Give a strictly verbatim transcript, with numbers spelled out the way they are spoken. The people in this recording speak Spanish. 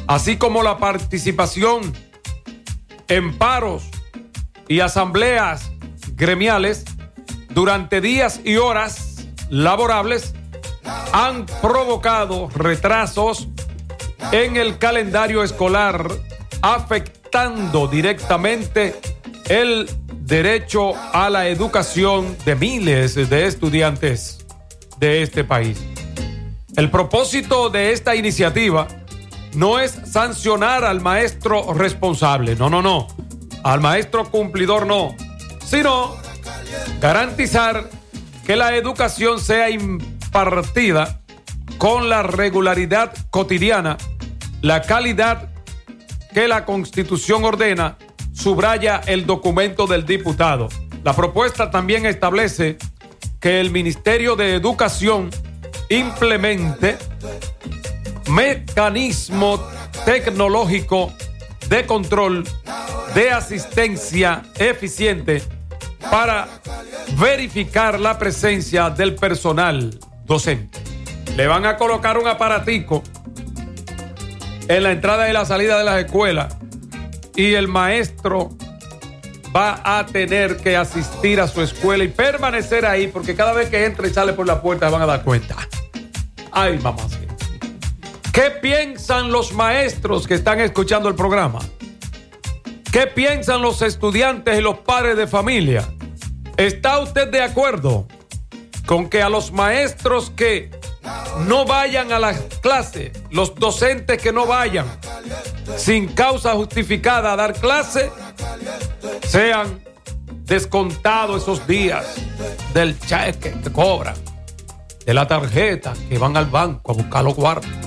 así como la participación en paros y asambleas gremiales durante días y horas laborables, han provocado retrasos en el calendario escolar, afectando directamente el derecho a la educación de miles de estudiantes de este país. El propósito de esta iniciativa no es sancionar al maestro responsable, no, no, no, al maestro cumplidor no, sino garantizar que la educación sea impartida con la regularidad cotidiana, la calidad que la Constitución ordena, subraya el documento del diputado. La propuesta también establece que el Ministerio de Educación implemente mecanismo tecnológico de control de asistencia eficiente para verificar la presencia del personal docente. Le van a colocar un aparatico en la entrada y la salida de las escuelas y el maestro va a tener que asistir a su escuela y permanecer ahí, porque cada vez que entra y sale por la puerta van a dar cuenta. Ay, mamá. ¿Qué piensan los maestros que están escuchando el programa? ¿Qué piensan los estudiantes y los padres de familia? ¿Está usted de acuerdo con que a los maestros que no vayan a las clases, los docentes que no vayan sin causa justificada a dar clase, sean descontados esos días del cheque que cobran, de la tarjeta que van al banco a buscar los cuartos?